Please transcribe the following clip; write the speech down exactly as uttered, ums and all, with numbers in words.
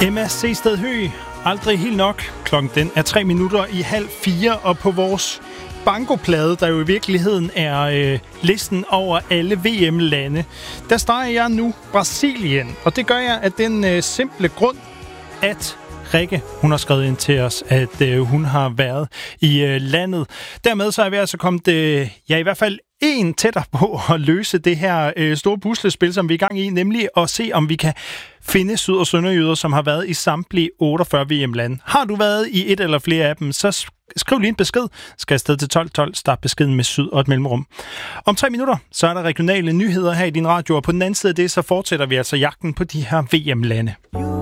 Emma Sehsted Høgh, aldrig helt nok. Klokken den er tre minutter i halv fire, og på vores bankoplade, der jo i virkeligheden er øh, listen over alle V M-lande, der starter jeg nu Brasilien. Og det gør jeg af den øh, simple grund, at Rikke, hun har skrevet ind til os, at øh, hun har været i øh, landet. Dermed så er vi altså kommet, øh, ja i hvert fald en tættere på at løse det her øh, store puslespil, som vi er i gang i, nemlig at se, om vi kan finde syd- og sønderjyder, som har været i samtlige otteogfyrre V M-lande. Har du været i et eller flere af dem, så skriv lige en besked. Skal afsted til tolv tolv. Start beskeden med syd og et mellemrum. Om tre minutter, så er der regionale nyheder her i din radio, og på den anden side af det, så fortsætter vi altså jagten på de her V M-lande.